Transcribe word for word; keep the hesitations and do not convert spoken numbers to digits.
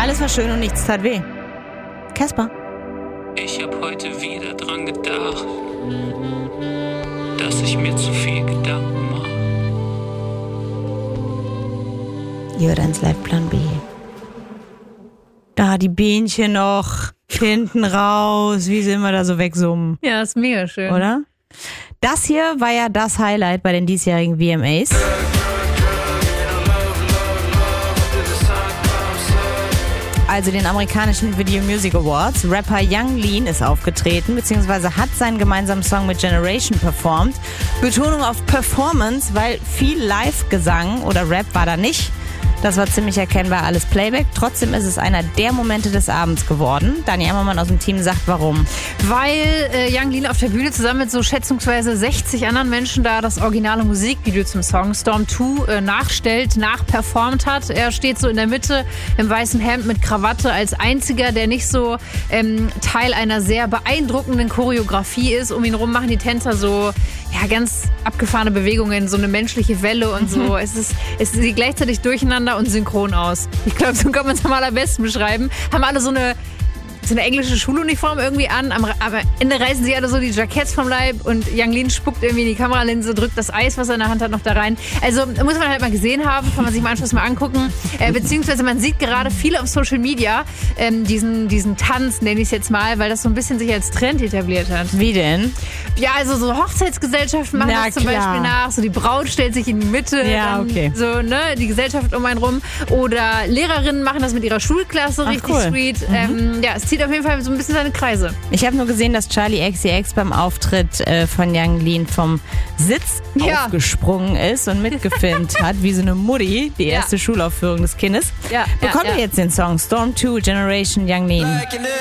Alles war schön und nichts tat weh. Casper. Ich hab heute wieder dran gedacht, dass ich mir zu viel Gedanken mache. Jordans Live-Plan B. Da die Bienchen noch hinten raus, wie sie immer da so wegsummen. Ja, ist mega schön. Oder? Das hier war ja das Highlight bei den diesjährigen V M As. Also den amerikanischen Video Music Awards. Rapper Young Lean ist aufgetreten, beziehungsweise hat seinen gemeinsamen Song mit Generation performt. Betonung auf Performance, weil viel Live-Gesang oder Rap war da nicht. Das war ziemlich erkennbar alles Playback. Trotzdem ist es einer der Momente des Abends geworden. Dani Emmermann aus dem Team sagt, warum. Weil äh, Young Lean auf der Bühne zusammen mit so schätzungsweise sechzig anderen Menschen da das originale Musikvideo zum Song Storm zwei äh, nachstellt, nachperformt hat. Er steht so in der Mitte im weißen Hemd mit Krawatte als einziger, der nicht so ähm, Teil einer sehr beeindruckenden Choreografie ist. Um ihn rum machen die Tänzer so ja, ganz abgefahrene Bewegungen, so eine menschliche Welle und so. Es ist, es sieht gleichzeitig durcheinander und synchron aus. Ich glaube, so kann man es am allerbesten beschreiben. Haben alle so eine, so eine englische Schuluniform irgendwie an. Am, am Ende reißen sie alle so die Jacketts vom Leib und Young Lean spuckt irgendwie in die Kameralinse, drückt das Eis, was er in der Hand hat, noch da rein. Also muss man halt mal gesehen haben, kann man sich im Anschluss mal angucken. Äh, beziehungsweise man sieht gerade viel auf Social Media ähm, diesen, diesen Tanz, nenne ich es jetzt mal, weil das so ein bisschen sich als Trend etabliert hat. Wie denn? Ja, also so Hochzeitsgesellschaften machen Na, das zum klar. Beispiel nach. So die Braut stellt sich in die Mitte, Ja, dann okay. so ne, die Gesellschaft um einen rum. Oder Lehrerinnen machen das mit ihrer Schulklasse Ach, richtig cool. sweet. Mhm. Ähm, ja, es zieht auf jeden Fall so ein bisschen seine Kreise. Ich habe nur gesehen, dass Charlie X C X beim Auftritt äh, von Young Lean vom Sitz Ja. aufgesprungen ist und mitgefilmt hat, wie so eine Mutti, die Ja. erste Schulaufführung des Kindes. Ja, Bekommt ja, ihr ja. jetzt den Song Storm zwei Generation Young Lean?